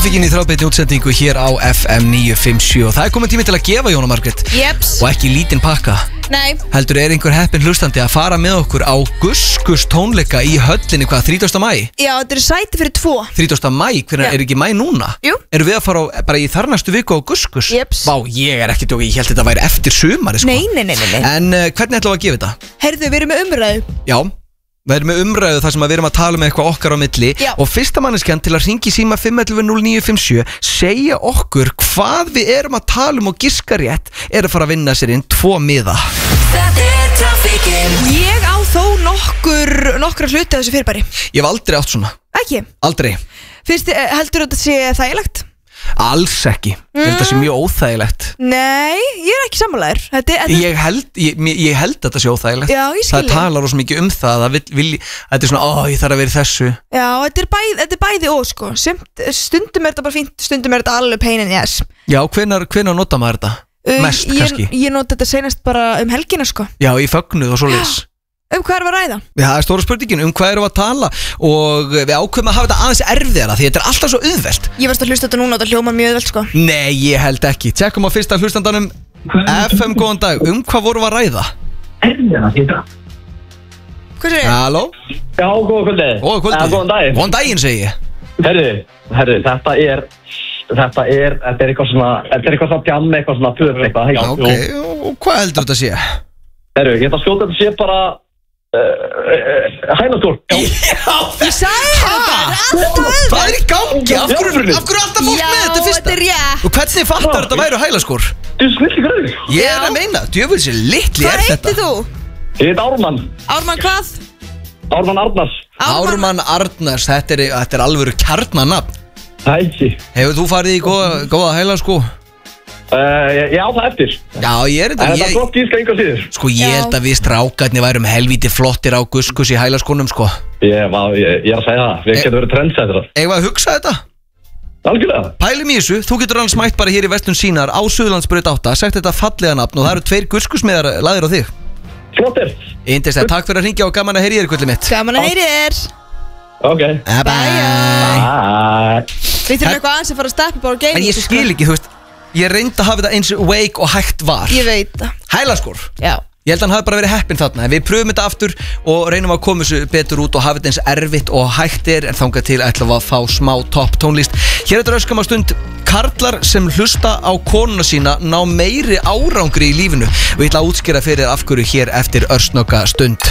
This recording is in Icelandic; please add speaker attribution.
Speaker 1: Traffíkin í þráðbeinni útsendingu hér á FM 957 og það komið tími til að gefa Jóna Margrét.
Speaker 2: Jeps.
Speaker 1: Og ekki lítinn pakka.
Speaker 2: Nei.
Speaker 1: Heldur einhver heppinn hlustandi að fara með okkur á Guskus tónleika í höllinni 30. maí?
Speaker 2: Já, þetta sæti fyrir 2.
Speaker 1: 30. maí, hvernig ekki maí núna?
Speaker 2: Jú.
Speaker 1: Erum við að fara bara í þarnastu viku á Guskus?
Speaker 2: Jeps.
Speaker 1: Vá, ég ekki djóki, ég held þetta væri eftir sumari sko.
Speaker 2: Nei.
Speaker 1: En hvernig ætlum við að gefa þetta?
Speaker 2: Heyrðu, við erum með umræðu.
Speaker 1: Já. Við erum með umræðu þar sem við erum að tala með eitthvað okkar á milli.
Speaker 2: Já.
Speaker 1: Og fyrsta manneskjan til að hringi síma 511-0957 segja okkur hvað við erum að tala og giska rétt er að fara að vinna sér inn 2 miða.
Speaker 3: Þetta er Traffíkin.
Speaker 2: Ég á þó nokkra hluti af þessu fyrirbæri.
Speaker 1: Ég hef aldrei átt svona.
Speaker 2: Ekki?
Speaker 1: Aldrei.
Speaker 2: Fyrst, heldur þetta sé þægilegt?
Speaker 1: Alls ekki. Þetta sé mjög óþægilegt.
Speaker 2: Nei, ég er ekki sammálaður.
Speaker 1: Ég held að þetta sé óþægilegt.
Speaker 2: Já, ég skil.
Speaker 1: Það talar rosa mikið um það að þetta er svona, ég þarf að vera í þessu.
Speaker 2: Já, þetta er bæði og sko. Stundum er þetta bara fínt, stundum er þetta alveg pain in the ass.
Speaker 1: Já, hvenær nota maður þetta? Mest kannski.
Speaker 2: Ég nota þetta senast bara helgina sko.
Speaker 1: Já, í fögnuð og svoleiðis.
Speaker 2: Hvað erum við að ræða?
Speaker 1: Já, það er stóra spurningin, hvað erum við að tala og við ákveðum að hafa þetta aðeins erfiðara því þetta er alltaf svo auðvelt.
Speaker 2: Ég varst að hlusta þetta núna og þetta hljómar mjög auðvelt sko.
Speaker 1: Nei, ég held ekki. Tjekkum á fyrsta hlustandanum. FM, góðan dag, hvað vorum við að ræða?
Speaker 4: Erfiðara, þetta.
Speaker 2: Hvað segir þið?
Speaker 1: Halló?
Speaker 4: Já, góða kvöldi.
Speaker 1: Góða kvöldi.
Speaker 4: Góðan daginn.
Speaker 1: Góðan daginn, segi ég.
Speaker 4: Herru, þetta er eitthvað svona djam, eitthvað svona pöp eitthvað.
Speaker 1: Já, ok, og hvað heldur þetta sé?
Speaker 4: Herru, ég ætla að skjóta þetta sé bara Hænaskór.
Speaker 2: Ég sagði þetta,
Speaker 1: Hvað er í gangi? Af hverju alltaf fólk með þetta fyrsta?
Speaker 2: Þetta er rétt.
Speaker 1: Og hvernig fattar þetta væru hælaskór?
Speaker 4: Þú snilli græður.
Speaker 1: Ég er að meina, djöfulsi litli er
Speaker 2: Hvað
Speaker 1: þetta.
Speaker 2: heitir þú?
Speaker 4: Ég heit Ármann.
Speaker 2: Ármann hvað?
Speaker 4: Ármann Arnars.
Speaker 1: Ármann Arnars, þetta er alvöru kjarnanafn.
Speaker 4: Það er ekki.
Speaker 1: Hefur þú farið í góða hælaskó?
Speaker 4: Ég á það eftir.
Speaker 1: Já, ég er
Speaker 4: þetta. En þetta er flott gíska yngar síður.
Speaker 1: Sko, ég held að við strákarnir værum helvíti flottir á Guskus í hælaskónum, sko.
Speaker 4: Ég er að segja það. Við getum verið trendsettrar.
Speaker 1: Eigum við að hugsa þetta?
Speaker 4: Algjörlega.
Speaker 1: Pælum í þessu, þú getur alveg smætt bara hér í Verslun Sínar á Suðurlandsbraut 8, sagt þetta fallega nafn og það eru 2 Guskusmiðar lagðir á þig.
Speaker 4: Flottir.
Speaker 1: Yndislegt, takk fyrir að hringja og gaman að heyri þér, gullið mitt.
Speaker 2: Gaman að heyri þér.
Speaker 4: Ok.
Speaker 1: Bye.
Speaker 2: Við þurfum eitthvað aðeins að fara að steppa bara á game.
Speaker 1: En ég skil ekki, þú veist, ég reyndi að hafa þetta eins wake og hægt var.
Speaker 2: Ég veit það.
Speaker 1: Hælaskór.
Speaker 2: Já.
Speaker 1: Ég held að hann hafi bara verið heppinn þarna. En við pröfum þetta aftur og reynum að koma þessu betur út og hafa þetta eins erfitt og hægt er. En þangað til ætlum við að fá smá topp tónlist. Hér er þetta öskama stund. Karlar sem hlusta á konuna sína ná meiri árangri í lífinu. Og ég ætla að útskýra fyrir af hverju hér eftir örsnögga stund.